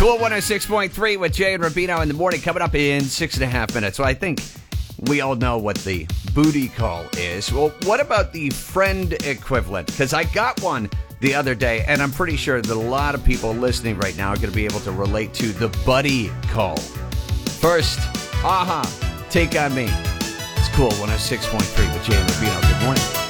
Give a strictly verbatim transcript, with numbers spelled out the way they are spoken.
Cool one oh six point three with Jay and Rubino in the morning, coming up in six and a half minutes. So I think we all know what the booty call is. Well, what about the friend equivalent? Because I got one the other day, and I'm pretty sure that a lot of people listening right now are going to be able to relate to the buddy call. First, aha, Take On Me. It's Cool one oh six point three with Jay and Rubino. Good morning.